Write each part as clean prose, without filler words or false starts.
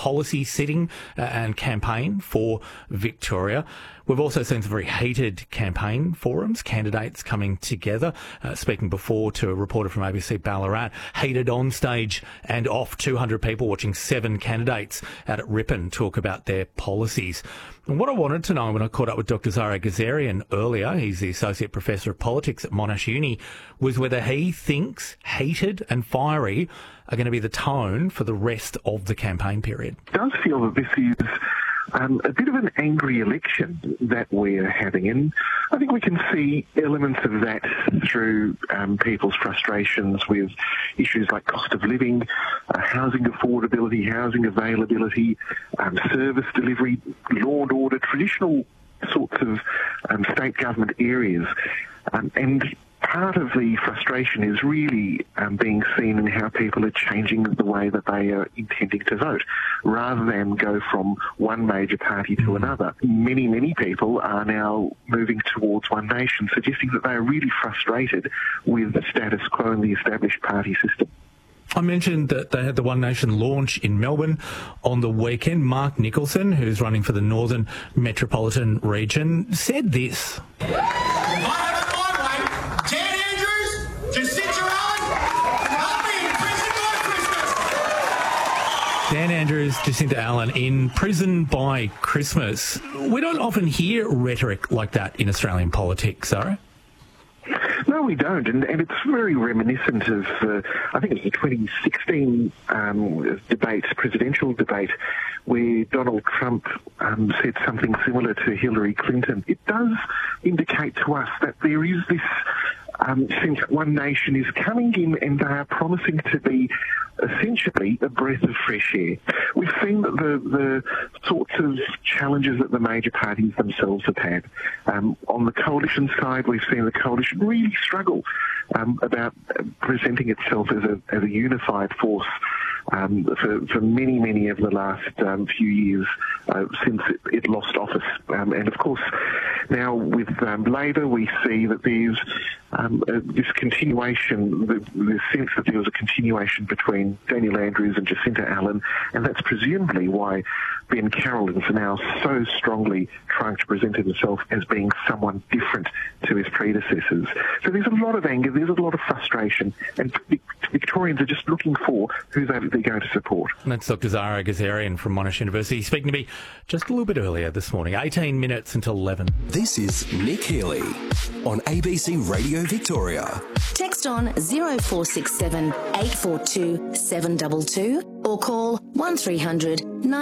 policy setting and campaign for Victoria. We've also seen some very heated campaign forums, candidates coming together. Speaking before to a reporter from ABC Ballarat, heated on stage and off, 200 people watching 7 candidates out at Ripon talk about their policies. And what I wanted to know when I caught up with Dr. Zahra Gazarian earlier, he's the Associate Professor of Politics at Monash Uni, was whether he thinks heated and fiery are going to be the tone for the rest of the campaign period. It does feel that this is a bit of an angry election that we're having, and I think we can see elements of that through people's frustrations with issues like cost of living, housing affordability, housing availability, service delivery, law and order, traditional sorts of state government areas. And part of the frustration is really being seen in how people are changing the way that they are intending to vote, rather than go from one major party to another. Many, many people are now moving towards One Nation, suggesting that they are really frustrated with the status quo and the established party system. I mentioned that they had the One Nation launch in Melbourne on the weekend. Mark Nicholson, who's running for the Northern Metropolitan Region, said this. Dan Andrews, Jacinta Allen in prison by Christmas. We don't often hear rhetoric like that in Australian politics, Zahra. No, we don't, and it's very reminiscent of, I think it was the 2016 presidential debate, where Donald Trump said something similar to Hillary Clinton. It does indicate to us that there is this sense One Nation is coming in and they are promising to be essentially a breath of fresh air. We've seen the sorts of challenges that the major parties themselves have had. On the coalition side, we've seen the coalition really struggle about presenting itself as a unified force for many, many of the last few years since it lost office. And of course, now with Labor, we see that there's this continuation, the sense that there was a continuation between Daniel Andrews and Jacinta Allen, and that's presumably why Ben Carroll is now so strongly trying to present himself as being someone different to his predecessors. So there's a lot of anger, there's a lot of frustration, and Victorians are just looking for who they're going to support. And that's Dr. Zahra Gazarian from Monash University speaking to me just a little bit earlier this morning, 18 minutes until 11. This is Nick Healy on ABC Radio Victoria. Text on 0467 842 722 or call 1300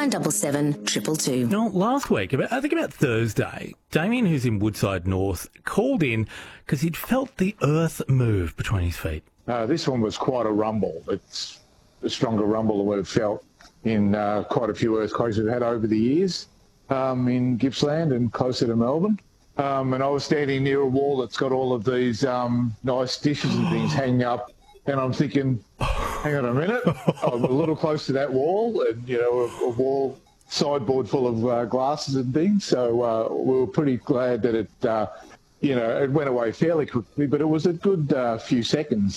977 222. Now, last week, I think about Thursday, Damien, who's in Woodside North, called in because he'd felt the earth move between his feet. This one was quite a rumble. It's a stronger rumble than we've felt in quite a few earthquakes we've had over the years in Gippsland and closer to Melbourne. And I was standing near a wall that's got all of these nice dishes and things hanging up, and I'm thinking, hang on a minute, I'm a little close to that wall, and, you know, a wall sideboard full of glasses and things. So we were pretty glad that it, it went away fairly quickly, but it was a good few seconds.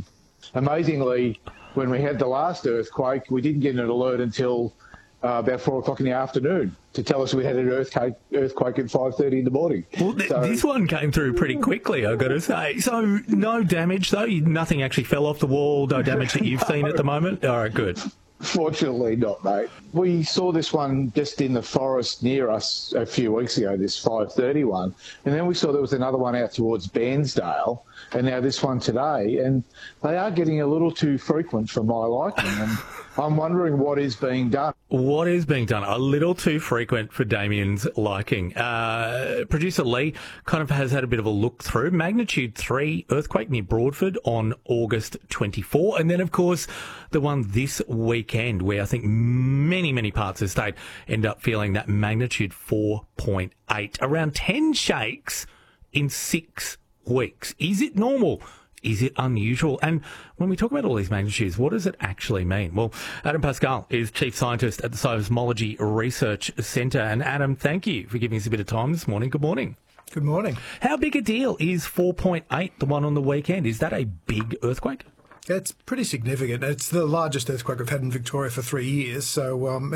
Amazingly, when we had the last earthquake, we didn't get an alert until about 4 o'clock in the afternoon to tell us we had an earthquake at 5:30 in the morning. Well, this one came through pretty quickly, I've got to say. So no damage, though? Nothing actually fell off the wall? No damage that you've seen at the moment? All right, good. Fortunately not, mate. We saw this one just in the forest near us a few weeks ago, this 5:30 one, and then we saw there was another one out towards Bairnsdale, and now this one today, and they are getting a little too frequent for my liking, and I'm wondering what is being done. What is being done? A little too frequent for Damien's liking. Producer Lee kind of has had a bit of a look through. Magnitude 3 earthquake near Broadford on August 24. And then, of course, the one this weekend where I think many parts of the state end up feeling that magnitude 4.8. Around 10 shakes in 6 weeks. Is it normal? Is it unusual? And when we talk about all these magnitudes, what does it actually mean? Well, Adam Pascal is Chief Scientist at the Seismology Research Centre. And Adam, thank you for giving us a bit of time this morning. Good morning. Good morning. How big a deal is 4.8, the one on the weekend? Is that a big earthquake? It's pretty significant. It's the largest earthquake we've had in Victoria for 3 years, so